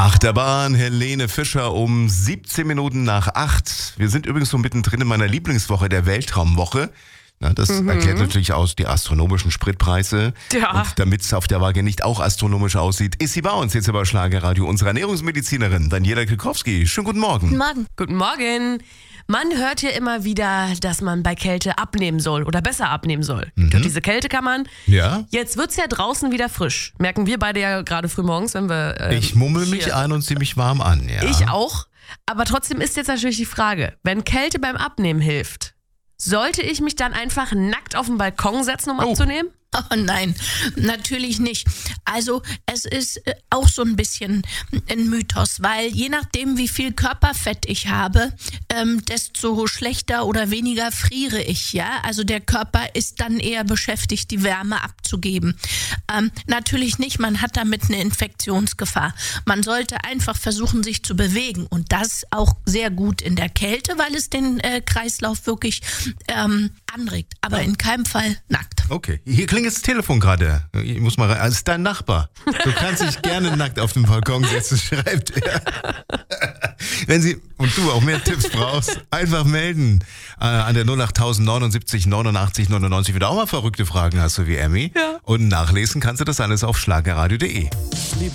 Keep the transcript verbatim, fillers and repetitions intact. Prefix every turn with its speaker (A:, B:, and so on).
A: Achterbahn, Helene Fischer um siebzehn Minuten nach acht. Wir sind übrigens so mittendrin in meiner Lieblingswoche, der Weltraumwoche. Na, das mhm. erklärt natürlich aus die astronomischen Spritpreise.
B: Ja.
A: Und damit es auf der Waage nicht auch astronomisch aussieht, ist sie bei uns jetzt über Schlagerradio, unsere Ernährungsmedizinerin Daniela Krikowski. Schönen guten Morgen.
C: Guten Morgen.
B: Guten Morgen. Man hört hier immer wieder, dass man bei Kälte abnehmen soll oder besser abnehmen soll. Mhm. Durch diese Kälte kann man.
A: Ja.
B: Jetzt wird's ja draußen wieder frisch. Merken wir beide ja gerade früh morgens, wenn wir ähm,
A: Ich mummel mich
B: hier.
A: ein und zieh mich warm an. Ja.
B: Ich auch. Aber trotzdem ist jetzt natürlich die Frage, wenn Kälte beim Abnehmen hilft, sollte ich mich dann einfach nackt auf den Balkon setzen, um
A: Oh.
B: abzunehmen?
C: Oh nein, natürlich nicht. Also es ist äh, auch so ein bisschen ein Mythos, weil je nachdem, wie viel Körperfett ich habe, ähm, desto schlechter oder weniger friere ich. Ja, also der Körper ist dann eher beschäftigt, die Wärme abzugeben. Ähm, natürlich nicht, man hat damit eine Infektionsgefahr. Man sollte einfach versuchen, sich zu bewegen und das auch sehr gut in der Kälte, weil es den äh, Kreislauf wirklich ähm, anregt, aber in keinem Fall nackt.
A: Okay, hier klingt das Telefon gerade. Ich muss mal rein. Also, es ist dein Nachbar. Du kannst dich gerne nackt auf den Balkon setzen, schreibt er. Wenn Sie und du auch mehr Tipps brauchst, einfach melden äh, an der null acht neunundsiebzig neunundachtzig neunundneunzig. Wenn du auch mal verrückte Fragen hast, so wie Emmy.
B: Ja.
A: Und nachlesen kannst du das alles auf schlagerradio punkt de.